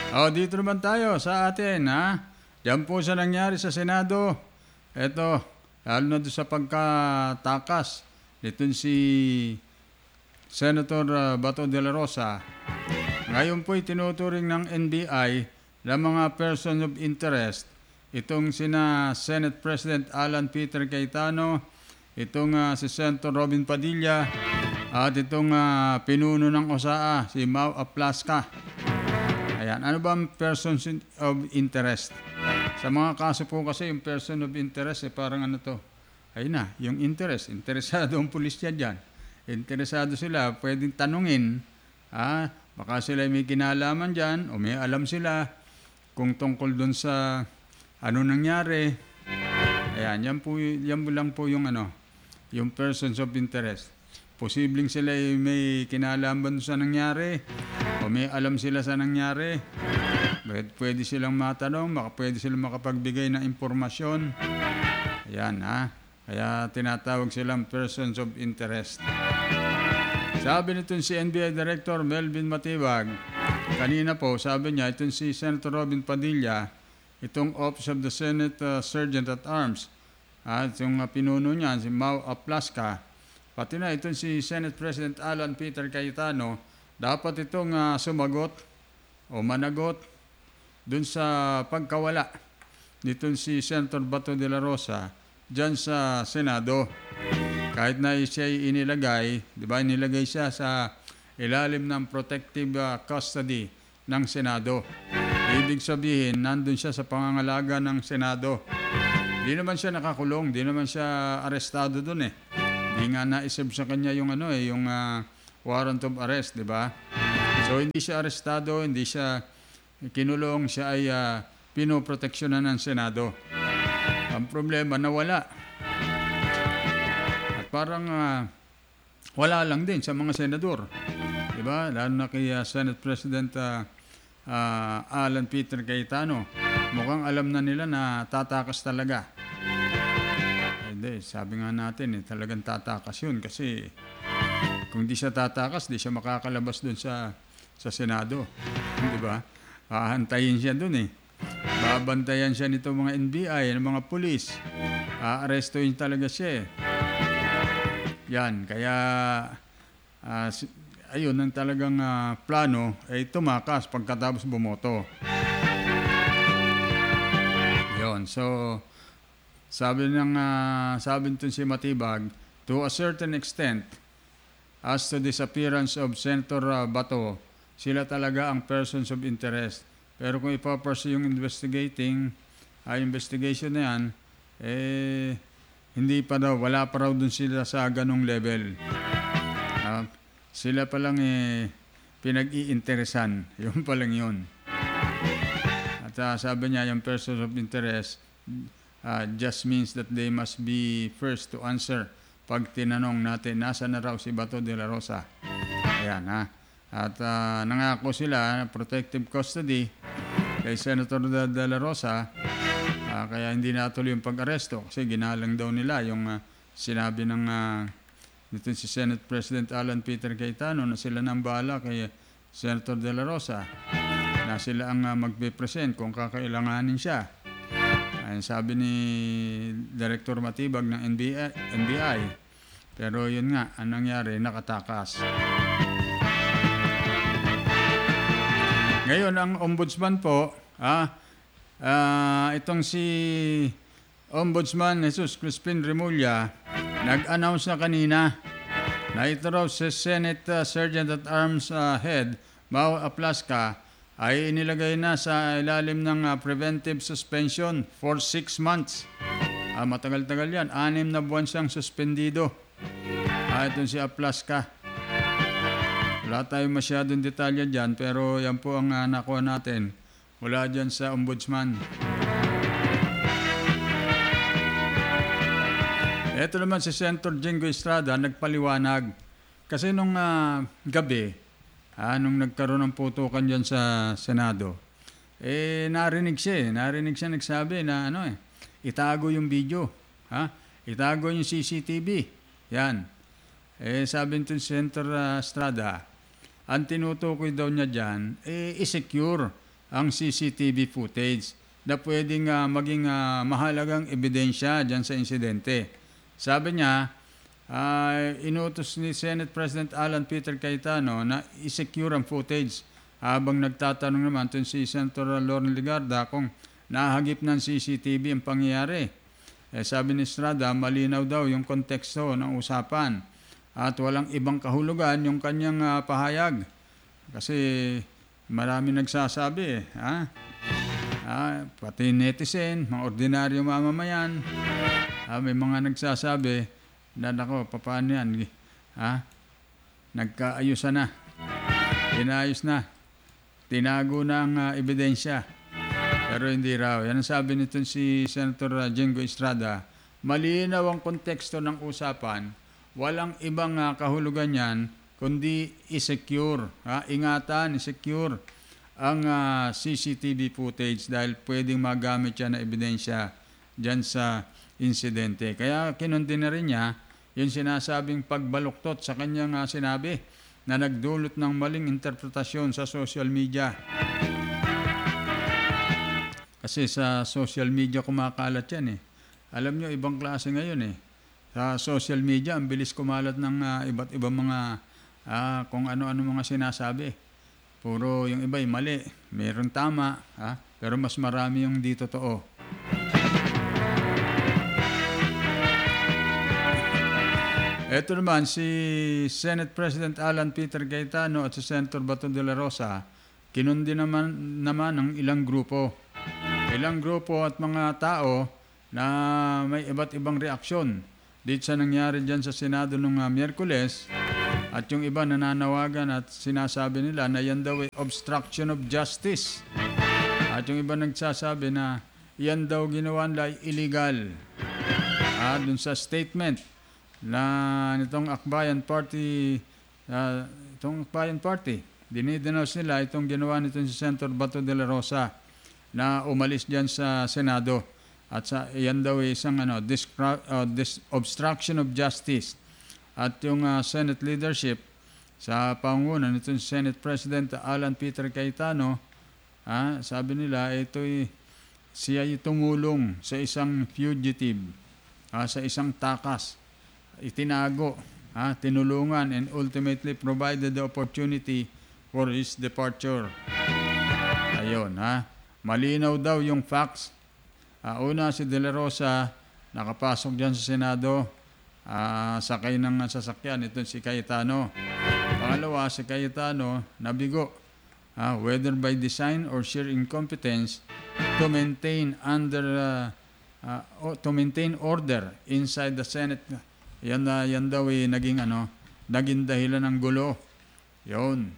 Dito naman tayo sa atin, ha? Diyan po sa nangyari sa Senado. Ito, lalo na doon sa pagkatakas nitong si Senator Bato de la Rosa. Ngayon po tinuturing ng NBI na mga person of interest itong sina Senate President Alan Peter Cayetano, itong si Senator Robin Padilla, at itong pinuno ng OSAA, si Mau Aplasca. Ayan, ano ba ang persons of interest? Sa mga kaso po kasi yung person of interest, parang ano to? Ayun na, yung interest. Interesado ang pulisya dyan. Interesado sila, pwedeng tanungin, baka sila may kinalaman dyan, o may alam sila kung tungkol dun sa ano nangyari. Ayan, yan lang po yung yung persons of interest. Posibleng sila may kinalaman sa nangyari, o may alam sila sa nangyari. Pwede silang matanong, pwede silang makapagbigay ng impormasyon. Ayan, kaya tinatawag silang persons of interest. Sabi nitong si NBI Director Melvin Matibag, kanina po, sabi niya, itong si Senator Robin Padilla, itong Office of the Senate Sergeant at Arms, at yung pinuno niya, si Mau Aplasca, pati na itong si Senate President Alan Peter Cayetano, dapat itong sumagot o managot dun sa pagkawala nitong si Senator Bato de la Rosa dyan sa Senado. Kahit na siya inilagay, di ba, inilagay siya sa ilalim ng protective custody ng Senado. Ibig sabihin, nandun siya sa pangangalaga ng Senado. Di naman siya nakakulong, di naman siya arestado dun eh. Di nga naisip sa kanya yung yung warrant of arrest, di ba? So hindi siya arestado, hindi siya kinulong, siya ay pinoproteksyonan ng Senado. Ang problema, nawala. At parang wala lang din sa mga senador. Di ba? Lalo na kay Senate President Alan Peter Cayetano. Mukhang alam na nila na tatakas talaga. Hindi, sabi nga natin, talagang tatakas yun kasi kung di siya tatakas, di siya makakalabas dun sa Senado. Di ba? Hahantayin siya dun eh. Babantayan siya nito mga NBI, ng mga pulis. Aarestuin talaga siya eh. Yan, kaya ayun ang talagang plano ay tumakas pagkatapos bumoto. Yon, so sabi nito si Matibag, to a certain extent, as to disappearance of Senator Bato, sila talaga ang persons of interest. Pero kung ipapursue yung investigation na yan, hindi pa daw, wala pa raw dun sila sa ganong level. Sila pa lang pinag-iinteresan. Yun pa lang yun. At sabi niya, yung persons of interest just means that they must be first to answer pag tinanong natin, nasa na raw si Bato de la Rosa. Ayan, At nangako sila, protective custody kay Senator de la Rosa, kaya hindi natuloy yung pag-aresto kasi ginalang daw nila yung sinabi ng nito si Senate President Alan Peter Cayetano na sila nang bahala kay Senator de la Rosa, na sila ang magpe-present kung kakailanganin siya. Ayan, sabi ni Director Matibag ng NBI. Pero yun nga, ang nangyari, nakatakas. Ngayon, ang ombudsman po, itong si Ombudsman Jesus Crispin Remulla, nag-announce na kanina na ito raw si Senate Sergeant at Arms Head Mau Aplasca ay inilagay na sa ilalim ng preventive suspension for 6 months. Matagal-tagal yan. 6 na buwan siyang suspendido. Ito si Aplasca. Wala tayong masyadong detalye dyan, pero yan po ang nakuha natin mula dyan sa ombudsman. Ito naman si Senator Jingo Estrada, nagpaliwanag. Kasi nung gabi, nung nagkaroon ng putukan dyan sa Senado, narinig siya nagsabi na itago yung video, itago yung CCTV. Yan. Sabi nito si Senator Estrada, ang tinutukoy daw niya dyan, i-secure ang CCTV footage na pwedeng maging mahalagang ebidensya dyan sa insidente. Sabi niya, inutos ni Senate President Alan Peter Cayetano na i-secure ang footage habang nagtatanong naman itong si Senator Loren Legarda kung nahagip ng CCTV ang pangyayari. Sabi ni Estrada, malinaw daw yung konteksto ng usapan at walang ibang kahulugan yung kanyang pahayag. Kasi marami nagsasabi pati netizen, mga ordinaryo mamamayan, may mga nagsasabi na nako, paano yan? Nagkaayusan na, inayos na, tinago na ang ebidensya. Pero hindi raw. Yan ang sabi nito si Senator Jingo Estrada. Malinaw ang konteksto ng usapan. Walang ibang kahulugan yan, kundi i-secure. Ingatan, i-secure ang CCTV footage dahil pwedeng magamit yan na ebidensya dyan sa insidente. Kaya kinundi na rin niya yung sinasabing pagbaluktot sa kanyang sinabi na nagdulot ng maling interpretasyon sa social media. Kasi sa social media kumakalat yan . Alam nyo, ibang klase ngayon . Sa social media, ang bilis kumalat ng iba't ibang mga kung ano-ano mga sinasabi. Puro yung iba mali, mayroon tama, pero mas marami yung di totoo. Ito naman, si Senate President Alan Peter Cayetano at si Senator Bato de la Rosa, kinundi naman ng ilang grupo at mga tao na may iba't ibang reaksyon dito sa nangyari dyan sa Senado nung Miyerkules, at yung iba nananawagan at sinasabi nila na yan daw ay obstruction of justice, at yung iba nagsasabi na yan daw ginawa nila ay illegal. Dun sa statement na nitong Akbayan Party, dinidenounce nila itong ginawa nitong si Senator Bato de la Rosa na umalis diyan sa Senado, at yan daw ay isang obstruction of justice. At yung Senate leadership sa pangunan nitong Senate President Alan Peter Cayetano, sabi nila siya ay tumulong sa isang fugitive, sa isang takas, itinago, tinulungan, and ultimately provided the opportunity for his departure. Ayun, malinaw daw yung facts. Una, si De La Rosa nakapasok dyan sa Senado, sakay ng sasakyan itong si Cayetano. Pangalawa, si Cayetano nabigo, whether by design or sheer incompetence to maintain order inside the Senate. Yan daw naging dahilan ng gulo. Yun.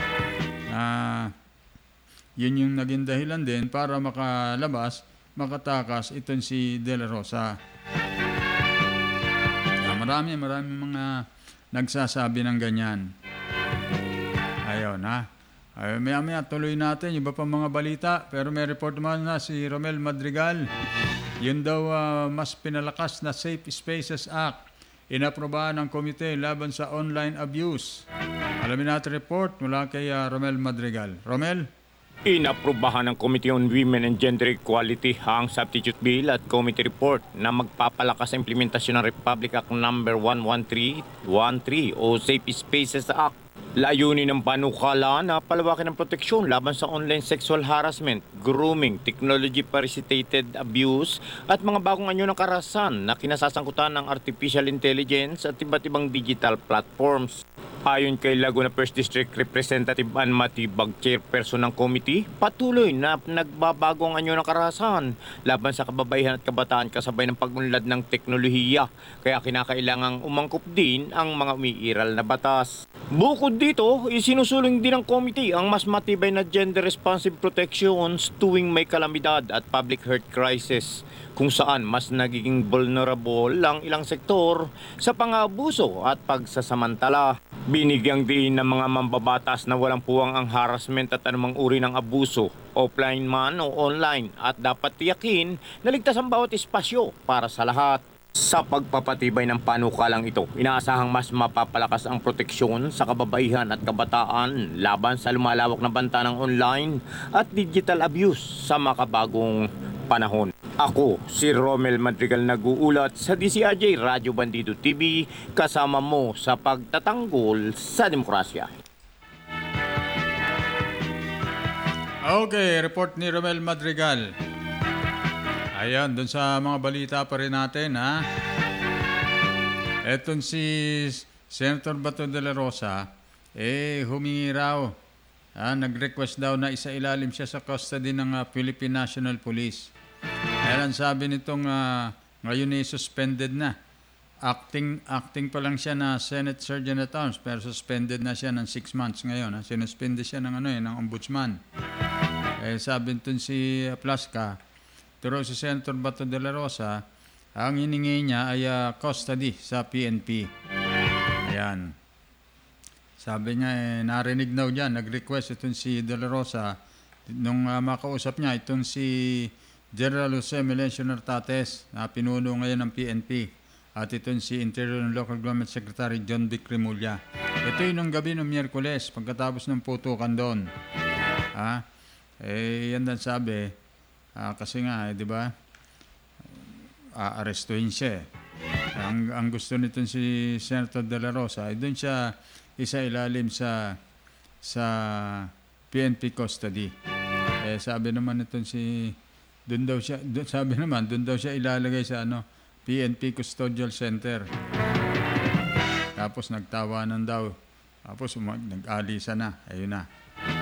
Yun yung naging dahilan din para makatakas itong si De La Rosa. Marami mga nagsasabi ng ganyan. Ayun, maya tuloy natin iba pa mga balita, pero may report naman na si Romel Madrigal. Yun daw mas pinalakas na Safe Spaces Act inaprobahan ng komite laban sa online abuse. Alamin natin report mula kay Romel Madrigal. Romel? Inaprubahan ng Committee on Women and Gender Equality ang substitute bill at committee report na magpapalakas sa implementasyon ng Republic Act No. 11313 o Safe Spaces Act. Layunin ng panukala na palawakin ang proteksyon laban sa online sexual harassment, grooming, technology parasitated abuse at mga bagong anyo ng karahasan na kinasasangkutan ng artificial intelligence at iba't ibang digital platforms. Ayon kay Laguna 1st District Representative Ann Matibag, chairperson ng committee, patuloy na nagbabago ang anyo ng karahasan laban sa kababaihan at kabataan kasabay ng pag-unlad ng teknolohiya. Kaya kinakailangang umangkop din ang mga umiiral na batas. Bukod dito, isinusulong din ng committee ang mas matibay na gender-responsive protections tuwing may kalamidad at public health crisis, kung saan mas nagiging vulnerable ang ilang sektor sa pang-aabuso at pagsasamantala. Binigyang diin ng mga mambabatas na walang puwang ang harassment at anumang uri ng abuso, offline man o online, at dapat tiyakin na ligtas ang bawat espasyo para sa lahat. Sa pagpapatibay ng panukalang ito, inaasahang mas mapapalakas ang proteksyon sa kababaihan at kabataan laban sa lumalawak na banta ng online at digital abuse sa makabagong panahon. Ako, si Romel Madrigal nag-uulat sa DCRJ Radyo Bandido TV, kasama mo sa pagtatanggol sa demokrasya. Okay, report ni Romel Madrigal. Ayan, dun sa mga balita pa rin natin, ha? Etong si Senator Bato de la Rosa, humingi raw, nag-request daw na isailalim siya sa custody ng Philippine National Police. Ayan, sabi nitong ngayon suspended na. Acting pa lang siya na Senate Sergeant at Arms, pero suspended na siya ng 6 months ngayon. Sinuspende siya ng, ng ombudsman. Sabi nitong si Plasca, pero si Senator Bato de la Rosa, ang hiningi niya ay custody sa PNP. Ayan. Sabi niya, narinig daw dyan, nag-request itong si de la Rosa, nung makausap niya, itong si General Jose Melencio Nartates, na pinuno ngayon ng PNP, at itong si Interior and Local Government Secretary John Vic Remulla. Ito yung nung gabi ng Miyerkules, pagkatapos ng putukan doon. Yan din sabi, kasi nga, di ba, aarestuhin siya. Ang gusto nitong si Senator de la Rosa ay doon siya isailalim sa PNP custody. Sabi naman nitong si doon daw siya ilalagay sa PNP Custodial Center. Tapos nagtawanan daw. Tapos nag-alisa na. Ayun na.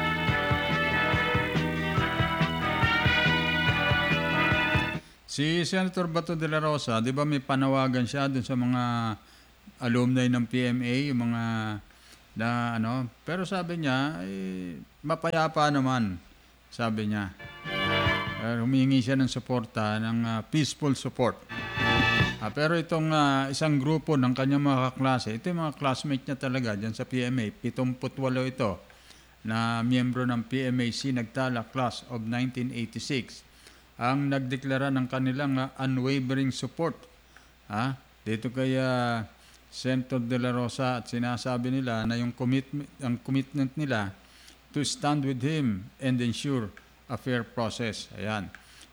Si Senator Bato de la Rosa, di ba may panawagan siya dun sa mga alumni ng PMA, yung mga pero sabi niya, mapayapa naman, sabi niya. Humingi siya ng suporta, ng peaceful support. Pero itong isang grupo ng kanyang mga kaklase, ito yung mga classmate niya talaga dyan sa PMA, 78 ito, na miyembro ng PMAC Nagtala Class of 1986. Ang nagdeklara ng kanilang unwavering support dito kay Senator de la Rosa, at sinasabi nila na yung commitment nila to stand with him and ensure a fair process. Ayan.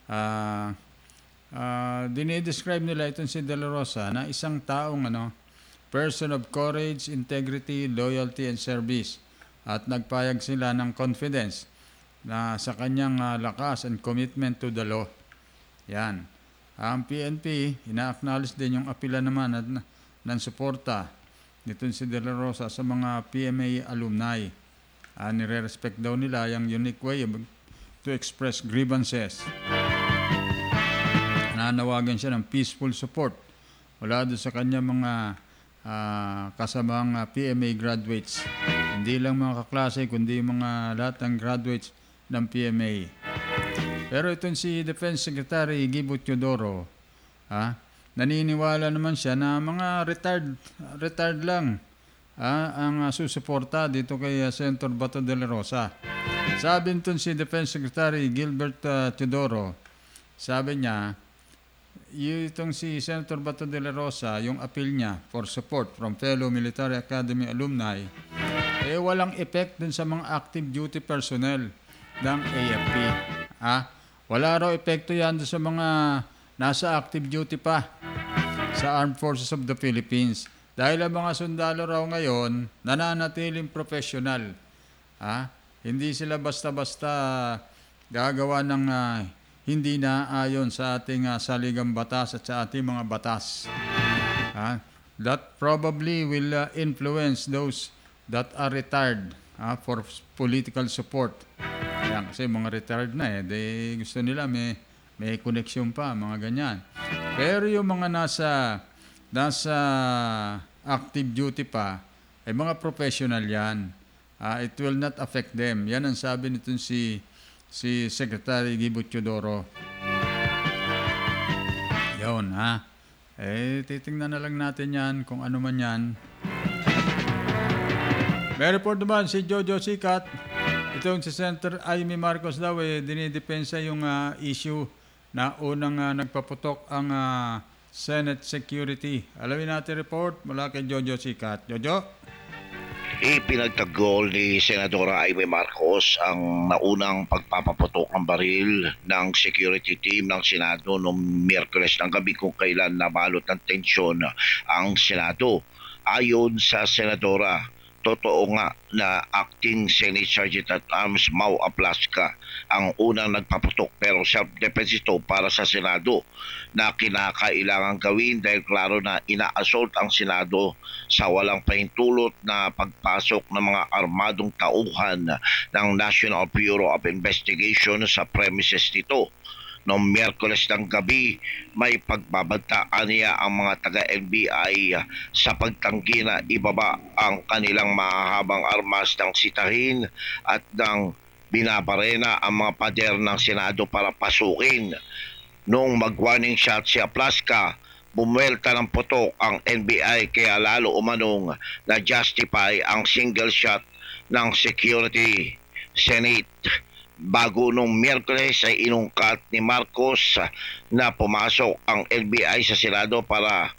Dinidescribe nila itong si de la Rosa na isang taong person of courage, integrity, loyalty, and service, at nagpayag sila ng confidence na sa kanyang lakas and commitment to the law. Yan. Ang PNP, ina-acknowledge din yung apila naman ng suporta nitong si De La Rosa sa mga PMA alumni. Nire-respect daw nila yung unique way to express grievances. Nanawagan siya ng peaceful support mula doon sa kanyang mga kasamang PMA graduates. Hindi lang mga kaklase, kundi mga lahat ng graduates ng PMA. Pero itong si Defense Secretary Gibo Teodoro, naniniwala naman siya na mga retired lang ang susuporta dito kay Senator Bato de la Rosa. Sabi nitong si Defense Secretary Gilbert Teodoro, sabi niya, itong si Senator Bato de la Rosa, yung appeal niya for support from fellow Military Academy alumni, walang effect dun sa mga active duty personnel ng AFP. Wala raw epekto yan sa mga nasa active duty pa sa Armed Forces of the Philippines. Dahil ang mga sundalo raw ngayon, nananatiling professional. Hindi sila basta-basta gagawa ng hindi na ayon sa ating saligang batas at sa ating mga batas. That probably will influence those that are retired for political support. Yan, kasi mga retired na gusto nila may connection pa, mga ganyan. Pero yung mga nasa active duty pa, mga professional yan. It will not affect them. Yan ang sabi nitong si Secretary Gibo Teodoro. Yun, titingnan na lang natin yan kung ano man yan. May report naman si Jojo Sikat. Itong si Senator Amy Marcos daw dinidepensa yung issue na unang nagpaputok ang Senate Security. Alamin natin report mula kay Jojo Sikat. Jojo? Ipinagtanggol ni Senadora Amy Marcos ang naunang pagpapaputok ng baril ng security team ng Senado noong Miyerkules ng gabi kung kailan nabalot ng tensyon ang Senado. Ayon sa Senadora, totoo nga na Acting Senate Sergeant at Arms Mau Aplaska ang unang nagpaputok pero self-defense ito para sa Senado na kinakailangan gawin dahil klaro na ina-assault ang Senado sa walang pahintulot na pagpasok ng mga armadong tauhan ng National Bureau of Investigation sa premises nito. Noong Miyerkules ng gabi, may pagbabantaan niya ang mga taga-NBI sa pagtanggi na ibaba ang kanilang mahahabang armas ng sitahin at ng binabarena ang mga pader ng Senado para pasukin. Noong mag-warning shot si Aplaska, bumuelta ng putok ang NBI kaya lalo umanong na-justify ang single shot ng Security Senate. Bago nung Miyerkules ay inungkat ni Marcos na pumasok ang NBI sa Senado para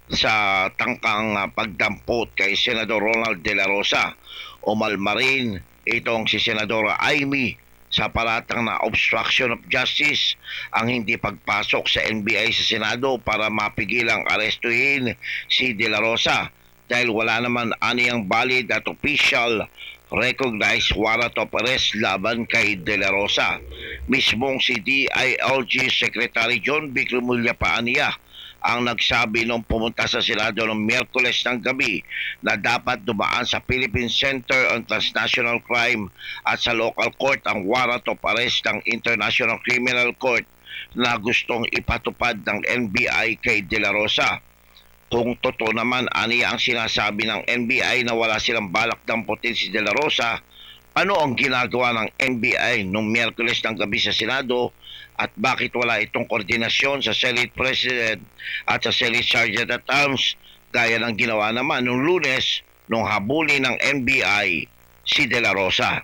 sa tangkang pagdampot kay Senador Ronald De La Rosa. Umalma rin itong si Senadora Amy sa paratang na obstruction of justice ang hindi pagpasok sa NBI sa Senado para mapigilang arestuhin si De La Rosa dahil wala naman aniyang valid at official recognized warrant of arrest laban kay De La Rosa. Mismong si DILG Secretary John B. Cremulya Paania ang nagsabi nung pumunta sa Senado noong Miyerkules ng gabi na dapat dumaan sa Philippine Center on Transnational Crime at sa local court ang warrant of arrest ng International Criminal Court na gustong ipatupad ng NBI kay De La Rosa. Kung totoo naman aniya ang sinasabi ng NBI na wala silang balak damputin si De La Rosa, ano ang ginagawa ng NBI noong Miyerkules ng gabi sa Senado at bakit wala itong koordinasyon sa Senate President at sa Senate Sergeant at Arms gaya ng ginawa naman noong Lunes nung habulin ng NBI si De La Rosa?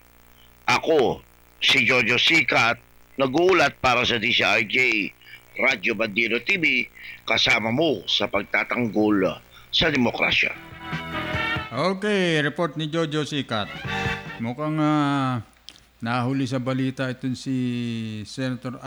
Ako, si Jojo Sikat, nag-uulat para sa DCRJ Radyo Bandido TV, kasama mo sa pagtatanggol sa demokrasya. Okay, report ni Jojo Sikat. Mukhang nahuli sa balita itong si Senator